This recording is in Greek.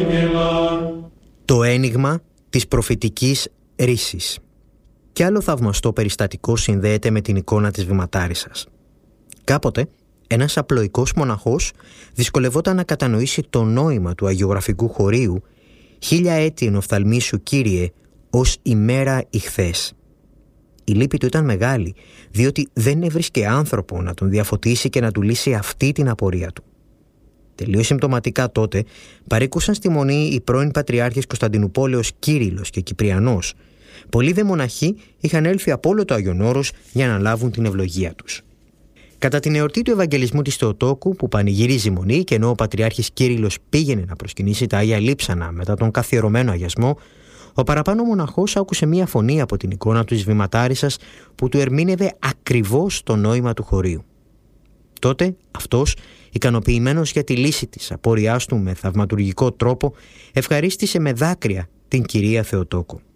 Το ένιγμα της προφητικής ρύσης. Κι άλλο θαυμαστό περιστατικό συνδέεται με την εικόνα της βηματάρισσας. Κάποτε, ένας απλοϊκός μοναχός δυσκολευόταν να κατανοήσει το νόημα του αγιογραφικού χωρίου «1000 έτη εν οφθαλμίσου, Κύριε, ως ημέρα ηχθές». Η λύπη του ήταν μεγάλη, διότι δεν έβρισκε άνθρωπο να τον διαφωτίσει και να του λύσει αυτή την απορία του. Τελείως συμπτωματικά τότε παρήκουσαν στη μονή οι πρώην πατριάρχες Κωνσταντινουπόλεως Κύριλλος και Κυπριανός. Πολλοί δε μοναχοί είχαν έλθει από όλο το Άγιον Όρος για να λάβουν την ευλογία τους. Κατά την εορτή του Ευαγγελισμού της Θεοτόκου, που πανηγυρίζει η μονή, και ενώ ο πατριάρχης Κύριλλος πήγαινε να προσκυνήσει τα Άγια Λείψανα μετά τον καθιερωμένο αγιασμό, ο παραπάνω μοναχός άκουσε μία φωνή από την εικόνα του της βηματάρισσας που του ερμήνευε ακριβώς το νόημα του χωρίου. Τότε αυτός, ικανοποιημένος για τη λύση της απορριάς του με θαυματουργικό τρόπο, ευχαρίστησε με δάκρυα την κυρία Θεοτόκου.